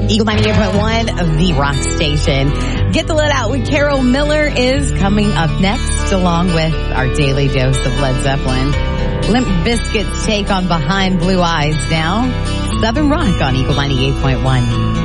Eagle 98.1 of the Rock Station. Get the Let Out with Carol Miller is coming up next, along with our daily dose of Led Zeppelin. Limp Bizkit's take on Behind Blue Eyes now. Southern Rock on Eagle 98.1.